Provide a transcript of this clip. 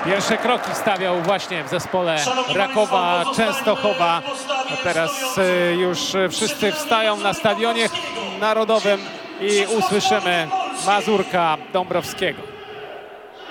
Pierwsze kroki stawiał właśnie w zespole Rakowa Częstochowa. A teraz już wszyscy wstają na Stadionie Narodowym i usłyszymy Mazurka Dąbrowskiego.